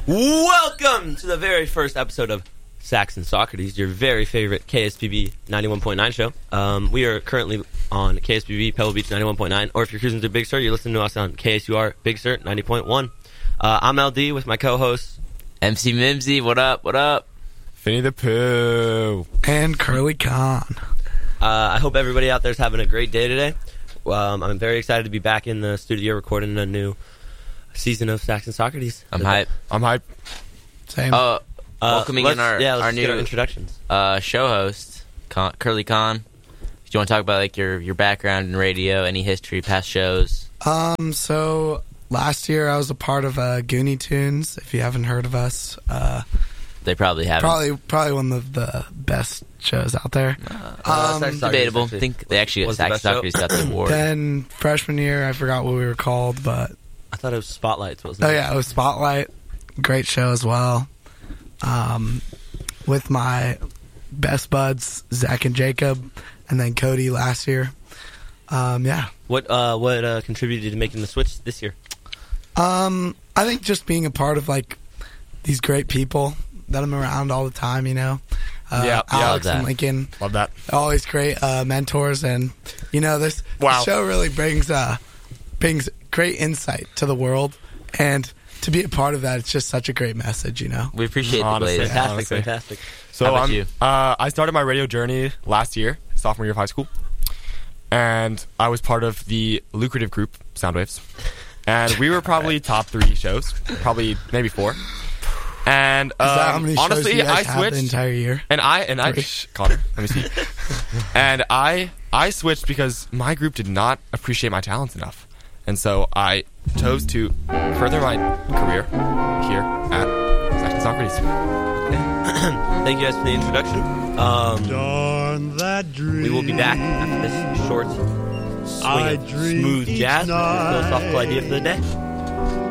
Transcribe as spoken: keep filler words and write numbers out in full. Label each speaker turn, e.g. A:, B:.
A: Welcome to the very first episode of Saxon Socrates, your very favorite K S P B ninety-one point nine show. Um, we are currently on K S P B Pebble Beach ninety-one point nine, or if you're cruising to Big Sur, you're listening to us on K S U R Big Sur ninety point one. Uh, I'm L D with my co-hosts
B: M C Mimsy. What up? What up?
C: Finny the Pooh
D: and Curly Con.
A: Uh, I hope everybody out there is having a great day today. Um, I'm very excited to be back in the studio recording a new season of Saxon Socrates.
B: I'm hype.
C: I'm hype.
D: Same.
B: Uh,
A: Uh,
B: welcoming in our
A: yeah,
B: our new
A: our introductions.
B: Uh, show host, Con- Curly Con. Do you want to talk about like your, your background in radio, any history, past shows?
D: Um, so last year I was a part of uh, Goonie Tunes. If you haven't heard of us, uh,
B: They probably haven't.
D: probably probably one of the best shows out there.
A: Uh,
D: um,
A: Saxon
B: Debatable. I
A: Socrates,
B: think they actually got
A: was the
B: Saxon
A: best show.
B: Socrates got the award.
D: Then freshman year, I forgot what we were called, but
A: I thought it was Spotlights, wasn't
D: oh
A: it?
D: yeah, it was Spotlight. Great show as well. Um, with my best buds Zach and Jacob, and then Cody last year. Um, yeah.
A: What uh, what uh, contributed to making the switch this year?
D: Um, I think just being a part of like these great people that I'm around all the time, you know. Uh,
C: Yeah, yeah,
D: Alex
B: love
D: and
B: that.
D: Lincoln,
C: Love that.
D: always great uh, mentors, and you know this,
C: Wow.
D: this show really brings uh, brings great insight to the world, and to be a part of that, it's just such a great message, you know.
B: We appreciate
C: Honestly.
B: the Blaze.
A: Fantastic,
C: honestly.
A: fantastic.
C: So
B: How about
C: I'm,
B: you?
C: Uh, I started my radio journey last year, sophomore year of high school, and I was part of the lucrative group Soundwaves, and we were probably top three shows, probably maybe four. And um,
D: Is that how many shows
C: honestly,
D: you guys
C: I
D: have the
C: switched,
D: entire year?
C: and I and I
D: Three.
C: shh, Connor, let me see. And I I switched because my group did not appreciate my talents enough, and so I chose to further my career here at Saxon Socrates.
A: Thank you guys for the introduction. Um,
E: Darn that dream.
A: we will be back after this short swing
E: I
A: of
E: dream
A: smooth
E: each
A: jazz with your
E: night.
A: philosophical idea for the day.